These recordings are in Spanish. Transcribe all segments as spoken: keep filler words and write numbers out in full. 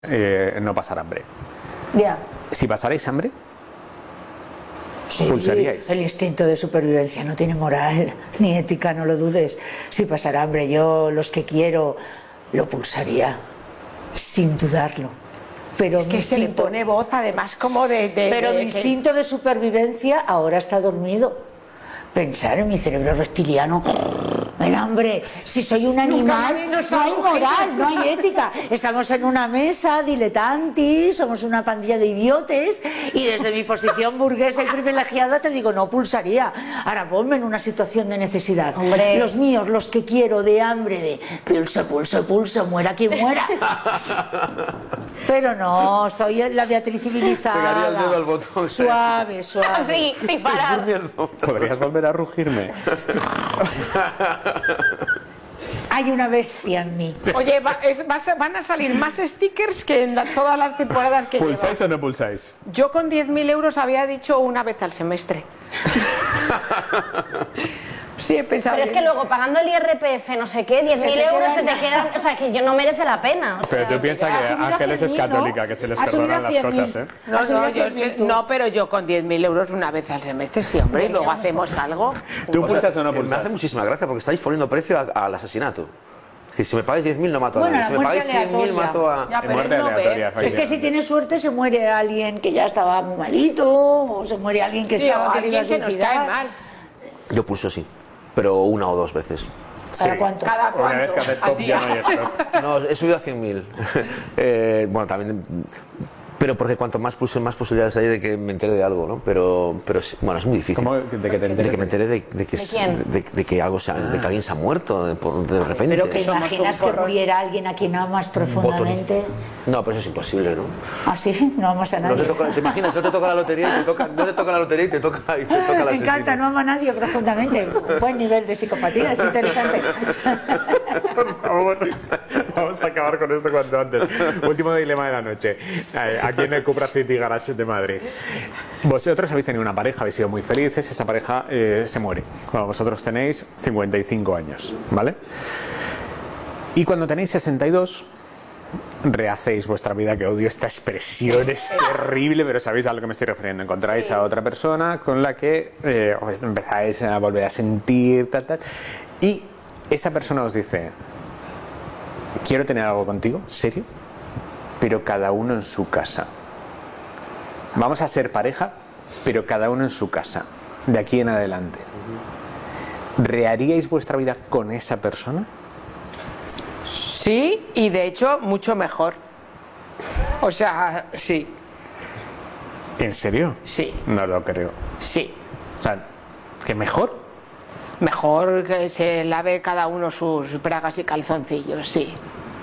eh, no pasar hambre. Ya. Si pasarais hambre, Sí, pulsaríais. el instinto de supervivencia no tiene moral ni ética, no lo dudes. Si pasara hambre, yo los que quiero lo pulsaría, sin dudarlo. Pero Es que mi se le instinto, pone voz además como de... de pero de- mi instinto de supervivencia ahora está dormido. Pensar en mi cerebro reptiliano, el hambre, si soy un animal, nadie nos no hay arroje. moral, no hay ética. Estamos en una mesa diletantes, somos una pandilla de idiotes y desde mi posición burguesa y privilegiada te digo, no pulsaría. Ahora ponme en una situación de necesidad. Hombre. Los míos, los que quiero, de hambre, de pulso, pulso, pulso, muera quien muera. Pero no, soy la Beatriz civilizada. Pegaría el dedo al botón. Suave, suave. Sí, sí, para. ¿Podrías volver a rugirme? Hay una bestia en mí. Oye, va- es- vas a- van a salir más stickers que en la- todas las temporadas que ¿Pulsáis llevo. o no pulsáis? Yo con diez mil euros había dicho una vez al semestre. Sí, he pensado. Pero es que luego pagando el I R P F, no sé qué, diez mil te euros quedan se te quedan. O sea, que yo no merece la pena. o Pero sea, tú piensas ha que subido a Ángeles es cien mil, ¿no? católica, que se les Ha subido perdonan a las cien mil. cosas, ¿eh? No, Ha subido no, a yo- cien mil tú. no, pero yo con diez mil euros una vez al semestre, sí, hombre, y luego hacemos algo. ¿Tú O sea, pulsas o no eh, Me pulsas? hace muchísima gracia porque estáis poniendo precio a- al asesinato. Es decir, si me pagáis diez mil no mato a Bueno, nadie. la Si me muerte pagáis cien mil aleatoria. mato a... Ya, En pero muerte él no ve. aleatoria, Es que si efectivamente. tiene suerte se muere alguien que ya estaba muy malito, o se muere alguien que Sí, estaba o que se iba a alguien que nos cae suicidar. mal. Yo pulso sí, pero una o dos veces. ¿Para Sí. cuánto? Cada Una vez cuánto. que haces al stop ya día. no hay stop. No, he subido a cien mil. eh, bueno, también... Pero porque cuanto más pulso, más posibilidades hay de que me entere de algo, ¿no? Pero, pero sí, bueno, es muy difícil. ¿Cómo? ¿De que te De enteres? que me entere de, de que, ¿De es- quién? de, de que algo se ha- de que alguien se ha muerto de, por- de repente. pero que ¿Te somos imaginas un que porrón. muriera alguien a quien amas profundamente? No, pero eso es imposible, ¿no? Así, no amas a No te, nadie. toca, ¿te imaginas? No te toca la lotería y te toca, no te toca la lotería y te toca, y te toca la Me encanta, no ama a nadie profundamente. Buen nivel de psicopatía, es interesante. Por favor, vamos a acabar con esto cuanto antes. Último dilema de la noche. Eh, Aquí en el Cupra City Garage de Madrid. Vosotros habéis tenido una pareja, habéis sido muy felices, esa pareja eh, se muere. Cuando vosotros tenéis cincuenta y cinco años, ¿vale? Y cuando tenéis sesenta y dos, rehacéis vuestra vida, que odio esta expresión, es terrible, pero sabéis a lo que me estoy refiriendo. Encontráis a otra persona con la que eh, os empezáis a volver a sentir, tal, tal. Y esa persona os dice, quiero tener algo contigo, serio, pero cada uno en su casa. Vamos a ser pareja, pero cada uno en su casa, de aquí en adelante. ¿Reharíais vuestra vida con esa persona? Sí, y de hecho mucho mejor. O sea, sí, ¿En serio? sí, No lo creo. sí. O sea, ¿que mejor? Mejor que se lave cada uno sus bragas y calzoncillos, sí.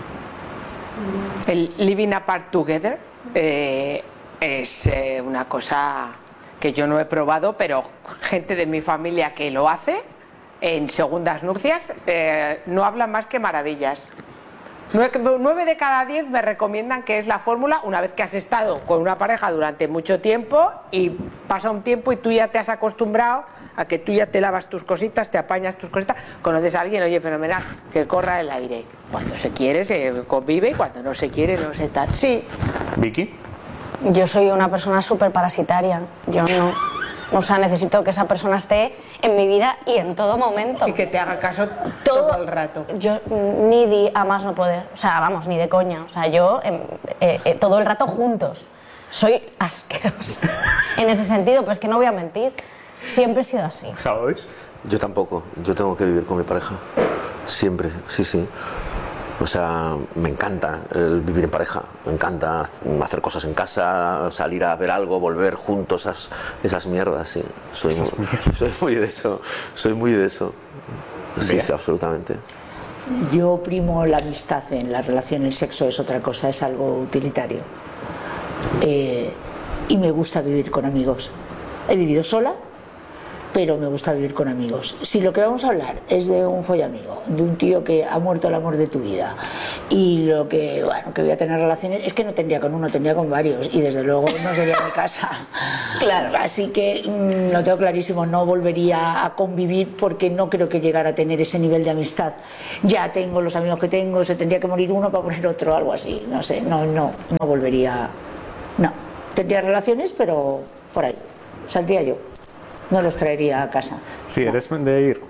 El living apart together eh, es eh, una cosa que yo no he probado, pero gente de mi familia que lo hace en segundas nupcias eh, no habla más que maravillas. Nueve, nueve de cada diez me recomiendan que es la fórmula una vez que has estado con una pareja durante mucho tiempo y pasa un tiempo y tú ya te has acostumbrado a que tú ya te lavas tus cositas, te apañas tus cositas, conoces a alguien, oye, fenomenal, que corra el aire. Cuando se quiere se convive y cuando no se quiere no se tal. Sí, ¿Vicky? yo soy una persona súper parasitaria. Yo no. O sea, necesito que esa persona esté en mi vida y en todo momento. y que te haga caso todo, el rato. Yo mm, ni di a más no poder. O sea, vamos, ni de coña. O sea, yo em, eh, eh, todo el rato juntos. Soy asquerosa en ese sentido, pero es que no voy a mentir. Siempre he sido así. ¿Joder? Yo tampoco, yo tengo que vivir con mi pareja. Siempre, sí, sí. O sea, me encanta el vivir en pareja, me encanta hacer cosas en casa, salir a ver algo, volver juntos, esas, esas mierdas, sí. Soy, Esas muy, mierdas. soy muy de eso, soy muy de eso. Sí, Bien. sí, absolutamente. Yo primo la amistad en la relación, el sexo es otra cosa, es algo utilitario. Eh, y me gusta vivir con amigos. He vivido sola, pero me gusta vivir con amigos. Si lo que vamos a hablar es de un follamigo, de un tío que ha muerto el amor de tu vida y lo que, bueno, que voy a tener relaciones, es que no tendría con uno, tendría con varios y desde luego no sería mi casa. Claro. Así que mmm, lo tengo clarísimo, no volvería a convivir porque no creo que llegara a tener ese nivel de amistad. Ya tengo los amigos que tengo, se tendría que morir uno para poner otro, algo así, no sé, no, no, no volvería, no. Tendría relaciones, pero por ahí, saldría yo. No los traería a casa. Sí, eres de ir.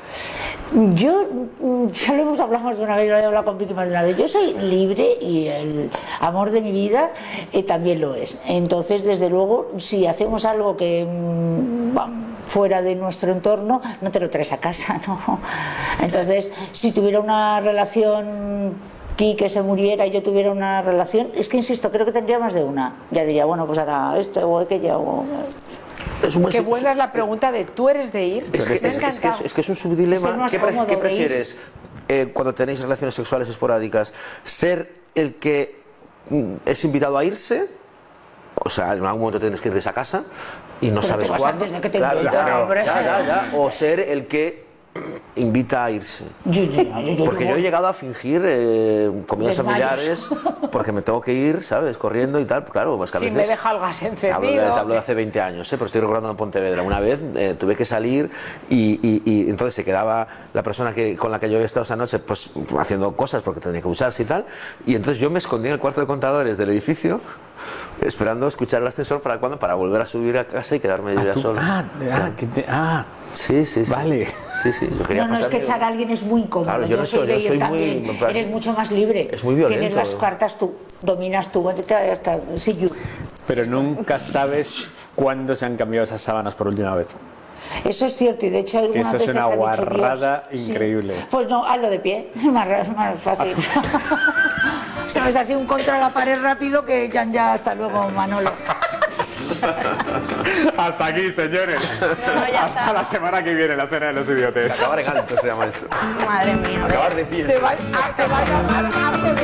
Yo, ya lo hemos hablado más de una vez, lo he hablado con Vicky más de una vez. Yo soy libre y el amor de mi vida eh, también lo es. Entonces, desde luego, si hacemos algo que mmm, va fuera de nuestro entorno, no te lo traes a casa, ¿no? Entonces, si tuviera una relación, que se muriera y yo tuviera una relación, es que insisto, creo que tendría más de una. Ya diría, bueno, pues ahora esto o aquello. O... Es un buen Qué sub- buena es la pregunta de ¿tú eres de ir? Es que, Me ha es, es que encantado. es, es que es un subdilema. Es que es más ¿Qué, pre- cómodo qué de ir. prefieres eh, cuando tenéis relaciones sexuales esporádicas? ¿Ser el que mm, es invitado a irse? O sea, en algún momento tienes que ir de esa casa y no Pero sabes te vas cuándo. antes de que te Claro, inviten, claro, hombre. ya, ya, ya. O ser el que invita a irse. Yo, yo, yo, yo, Porque yo he llegado a fingir eh, comidas Desmayos. familiares porque me tengo que ir, ¿sabes? Corriendo y tal. Claro, pues que a Sí, veces... me deja el gas Hablo de, encendido. te hablo de hace veinte años, ¿eh? Pero estoy recordando en Pontevedra. Una vez eh, tuve que salir y, y- y entonces se quedaba la persona que, con la que yo había estado esa noche pues haciendo cosas porque tenía que ducharse y tal. Y entonces yo me escondí en el cuarto de contadores del edificio esperando escuchar el ascensor para cuándo, para volver a subir a casa y quedarme yo ya Tú- solo. ah, ah, que te- ah, Sí, sí, sí. Vale. Sí, sí, yo quería No, no, es pasar que mi- echar a alguien es muy cómodo. Claro, yo no soy- de yo ir soy muy- también. me parece- Eres mucho más libre. Es muy violento. Tienes las cartas tú, dominas tú. Hasta, sí, yo. pero nunca sabes cuándo se han cambiado esas sábanas por última vez. Eso es cierto, y de hecho algunas Eso es veces una te han dicho, guarrada Dios, sí. increíble. Pues no, hazlo de pie, más, ra- más fácil. Sabes, así un contra la pared rápido que ya, ya hasta luego, Manolo. Hasta aquí, señores. No, ya Hasta está. la semana que viene, la cena de los idiotes. Acabar en alto se llama esto. Madre mía. Acabar de pie. Se va, a- se va a llamar arte